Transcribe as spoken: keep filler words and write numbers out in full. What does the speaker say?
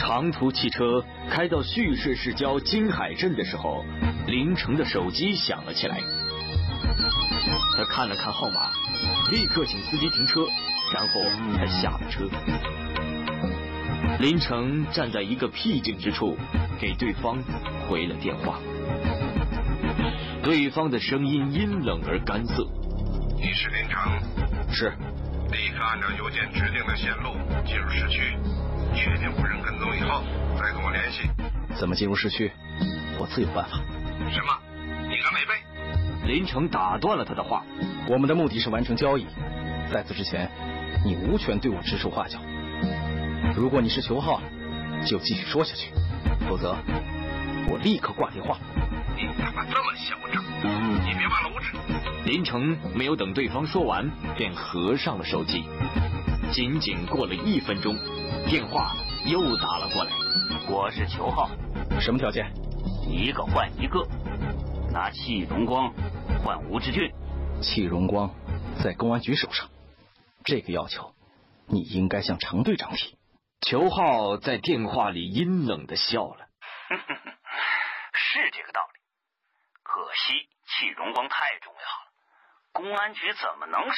长途汽车开到叙市市郊金海镇的时候，林成的手机响了起来。他看了看号码，立刻请司机停车，然后他下了车。林成站在一个僻静之处，给对方回了电话。对方的声音阴冷而干涩。 你是林成？ 是。 立刻按照邮件指定的线路进入市区，确定无人跟踪以后再跟我联系。 怎么进入市区？我自有办法。 什么？你敢违背？ 林成打断了他的话。 我们的目的是完成交易，在此之前，你无权对我指手画脚。如果你是裘浩，就继续说下去，否则我立刻挂电话。 你他妈这么嚣张！你别忘了无耻！ 林成没有等对方说完，便合上了手机。仅仅过了一分钟，电话又打了过来。 我是裘浩。 什么条件？ 一个换一个，拿戚荣光换吴志俊。 戚荣光在公安局手上，这个要求你应该向程队长提。 裘浩在电话里阴冷地笑了。 是这个道理，可惜戚荣光太重要了，公安局怎么能